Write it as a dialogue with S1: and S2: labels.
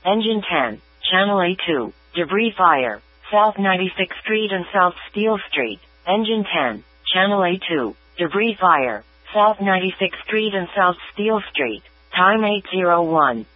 S1: Engine 10, Channel A2, debris fire, South 96th Street and South Steel Street. Engine 10, Channel A2, debris fire, South 96th Street and South Steel Street. Time 8:01.